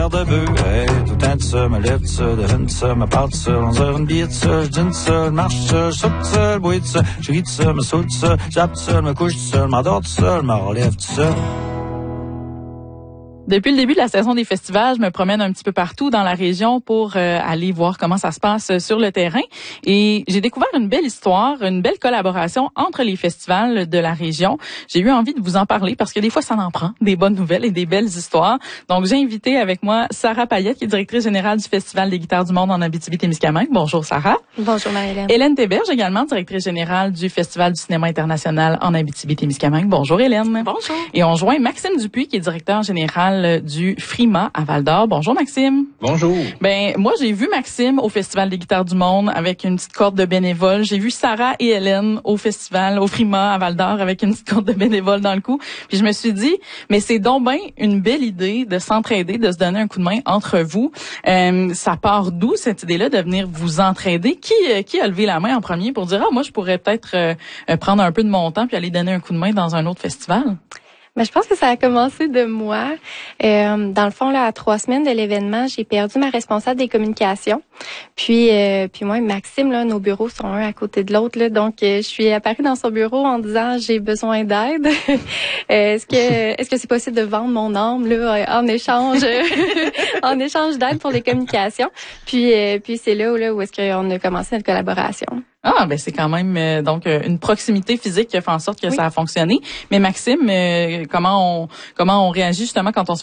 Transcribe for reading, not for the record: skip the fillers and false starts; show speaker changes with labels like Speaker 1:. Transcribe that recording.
Speaker 1: De bœuf, hey, tout un de ça, me lève de ça, devine de ça, me parle de ça, 11h une billet de ça, je dîne de ça, je marche de ça, je saute de ça, je bois de ça, je ris de ça, me saute de ça, j'appe de ça, je me couche de ça, je m'endors de ça, je me relève de ça.
Speaker 2: Depuis le début de la saison des festivals, je me promène un petit peu partout dans la région pour aller voir comment ça se passe sur le terrain. Et j'ai découvert une belle histoire, une belle collaboration entre les festivals de la région. J'ai eu envie de vous en parler parce que des fois, ça en prend des bonnes nouvelles et des belles histoires. Donc, j'ai invité avec moi Sarah Payette, qui est directrice générale du Festival des guitares du monde en Abitibi-Témiscamingue. Bonjour, Sarah.
Speaker 3: Bonjour, Marie-Hélène.
Speaker 2: Hélène Théberge, également directrice générale du Festival du cinéma international en Abitibi-Témiscamingue. Bonjour, Hélène.
Speaker 3: Bonjour.
Speaker 2: Et on joint Maxime Dupuis, qui est directeur général du Frima à Val-d'Or. Bonjour, Maxime.
Speaker 4: Bonjour.
Speaker 2: Ben, moi, j'ai vu Maxime au Festival des guitares du monde avec une petite corde de bénévoles. J'ai vu Sarah et Hélène au festival, au Frima à Val-d'Or avec une petite corde de bénévoles dans le cou. Puis je me suis dit, mais c'est donc ben une belle idée de s'entraider, de se donner un coup de main entre vous. Ça part d'où cette idée-là de venir vous entraider? Qui a levé la main en premier pour dire, moi, je pourrais peut-être prendre un peu de mon temps puis aller donner un coup de main dans un autre festival?
Speaker 3: Ben, je pense que ça a commencé de moi. Dans le fond, là, à 3 semaines de l'événement, j'ai perdu ma responsable des communications. Puis moi et Maxime, là, nos bureaux sont un à côté de l'autre, là. Donc, je suis apparue dans son bureau en disant, j'ai besoin d'aide. Est-ce que c'est possible de vendre mon âme, là, en échange d'aide pour les communications? Puis c'est là où est-ce qu'on a commencé notre collaboration.
Speaker 2: Ah, ben c'est quand même donc une proximité physique qui a fait en sorte que ça a fonctionné. Mais Maxime, comment on réagit justement quand on se